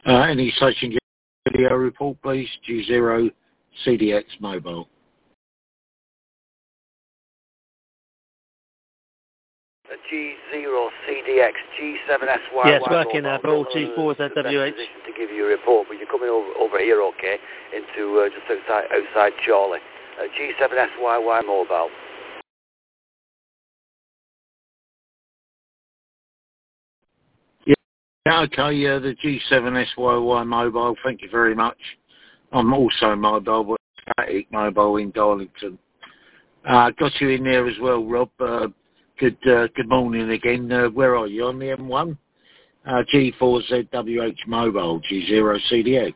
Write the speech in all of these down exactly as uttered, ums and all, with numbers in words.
Uh, any station video report, please. G zero C D X mobile. G zero C D X G seven S Y Y. Yes, working there, Paul. G four Z W H. To give you a report, but you're coming over over here, okay, into uh, just outside outside Chorley. Uh, G seven S Y Y mobile. Yeah, okay, uh, the G seven S Y Y mobile, thank you very much. I'm also mobile, but static mobile in Darlington. Uh, got you in there as well, Rob. Uh, good uh, good morning again. Uh, where are you? On the M one? Uh, G four Z W H mobile, G zero C D X.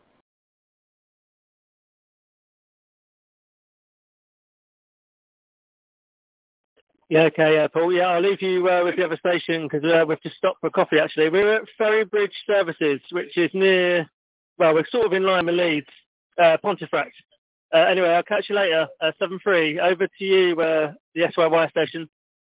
Yeah, okay, uh, Paul. Yeah, I'll leave you uh, with the other station because uh, we've just stopped for coffee, actually. We're at Ferrybridge Services, which is near, well, we're sort of in line with Leeds, uh, Pontefract. Uh, anyway, I'll catch you later. Uh, seven three, over to you, uh, the S Y Y station.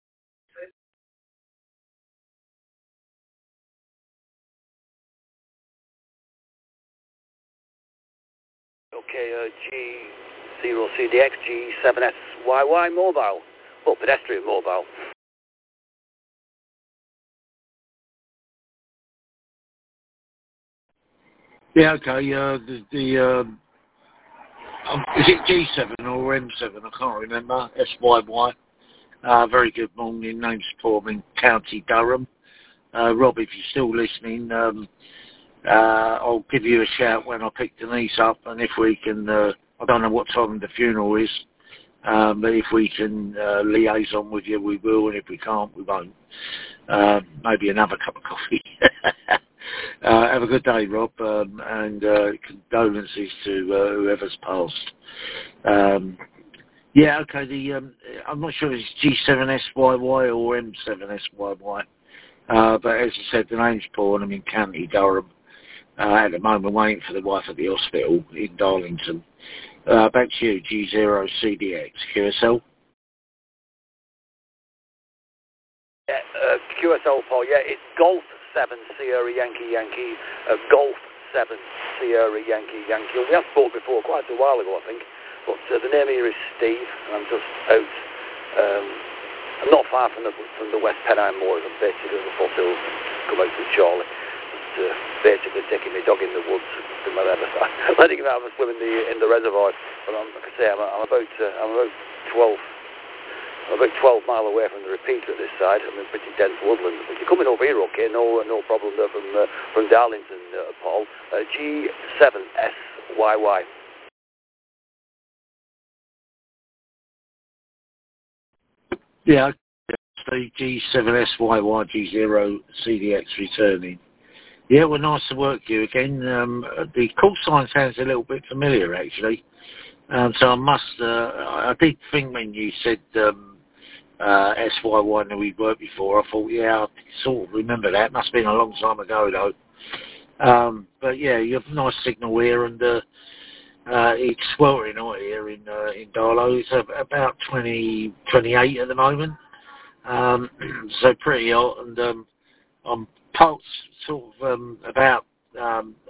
Okay, uh, G zero C D X, G seven S Y Y mobile. Oh, pedestrian mobile. Yeah, okay, uh, the, the um, um, is it G seven or M seven? I can't remember. S Y Y. Uh, very good morning. Name's Paul in County Durham. Uh, Rob, if you're still listening, um, uh, I'll give you a shout when I pick Denise up, and if we can, uh, I don't know what time the funeral is, um, but if we can uh, liaison with you, we will, and if we can't, we won't. Uh, maybe another cup of coffee. uh, have a good day, Rob, um, and uh, condolences to uh, whoever's passed. Um, yeah, okay, the um, I'm not sure if it's G seven S Y Y or M seven S Y Y, uh, but as I said, the name's Paul, and I'm in County Durham. Uh, at the moment, waiting for the wife at the hospital in Darlington. Uh, back to you, G zero C D X, Q S L. Yeah, uh, Q S L, Paul, yeah, it's Golf seven Sierra Yankee Yankee, uh, Golf seven Sierra Yankee Yankee. We have spoken before, quite a while ago, I think, but uh, the name here is Steve, and I'm just out, um, I'm not far from the from the West Pennine Moors. I'm basically in the foothills, come out to Chorley. Uh, basically taking my dog in the woods to my leather, letting him have a swim in the in the reservoir. But I'm, like I say, I'm, I'm about uh, I'm about twelve I'm about twelve mile away from the repeater at this side. I'm in pretty dense woodland. But you're coming over here, okay? No no problem there from uh, from Darlington, uh, Paul. Uh, G seven S Y Y. Yeah, G seven S Y Y G zero C D X returning. Yeah, well, nice to work with you again. Um, the call sign sounds a little bit familiar, actually. Um, so I must, uh, I did think when you said um, uh, S Y Y that we'd worked before, I thought, yeah, I sort of remember that. Must have been a long time ago, though. Um, but yeah, you have a nice signal here, and uh, uh, it's sweltering hot here in uh, in Darlow. It's about twenty, twenty-eight at the moment. Um, so pretty hot, and um, I'm pulse sort of um, about um,